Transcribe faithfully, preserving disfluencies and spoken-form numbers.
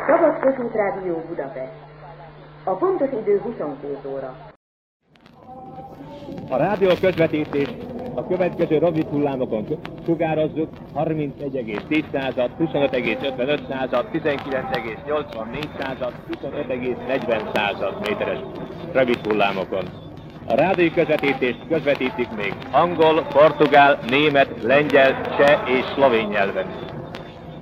Szabad Kossuth Rádió Budapest. A pontos idő huszonkét óra. A rádió közvetítés a következő rövid hullámokon sugározzuk: harmincegy egész tíz század, huszonöt egész ötvenöt század, tizenkilenc egész nyolcvannégy század, huszonöt egész negyven század méteres rövid hullámokon. A rádió közvetítést közvetítik még angol, portugál, német, lengyel, cseh és szlovén nyelven.